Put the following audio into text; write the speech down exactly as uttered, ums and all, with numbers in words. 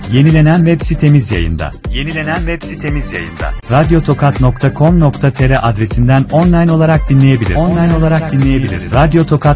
Yenilenen web sitemiz yayında. Yenilenen web sitemiz yayında. radyotokat nokta com nokta tr adresinden online olarak dinleyebilirsiniz. Online olarak dinleyebilirsiniz. Radyo Tokat